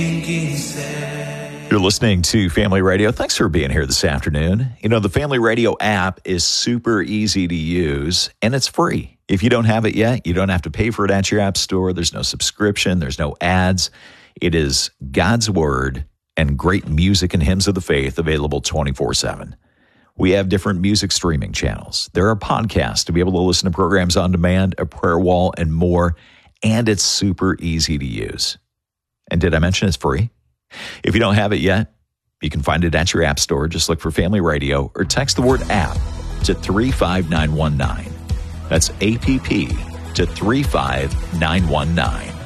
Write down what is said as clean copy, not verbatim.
You're listening to Family Radio. Thanks for being here this afternoon. You know, the Family Radio app is super easy to use, and it's free. If you don't have it yet, you don't have to pay for it at your app store. There's no subscription. There's no ads. It is God's Word and great music and hymns of the faith available 24/7. We have different music streaming channels. There are podcasts to be able to listen to programs on demand, a prayer wall, and more, and it's super easy to use. And did I mention it's free? If you don't have it yet, you can find it at your app store. Just look for Family Radio or text the word app to 35919. That's APP to 35919.